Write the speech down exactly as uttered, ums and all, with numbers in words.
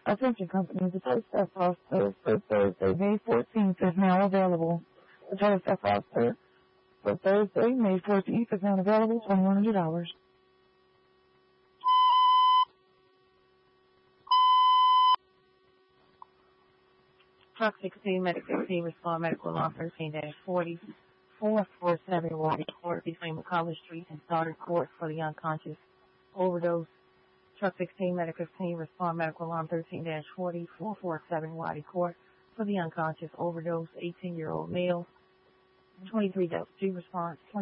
Attention companies, the tow step roster for Thursday, May fourteenth is now available. The tow step roster for Thursday, May fourteenth is now available, twenty-one hundred dollars. Truck sixteen, Medic fifteen, respond medical alarm thirteen dash forty, four forty-seven Waddy Court between McCullough Street and Stoddard Court for the unconscious overdose. Truck sixteen, Medic fifteen, respond medical alarm thirteen dash forty, four forty-seven Waddy Court for the unconscious overdose, eighteen-year-old male. twenty-three Delta G response,